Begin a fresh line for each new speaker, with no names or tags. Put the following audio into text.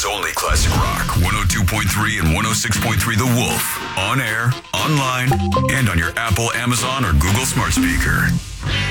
Oregon's only classic rock, 102.3 and 106.3 The Wolf. On air, online, and on your Apple, Amazon, or Google smart speaker.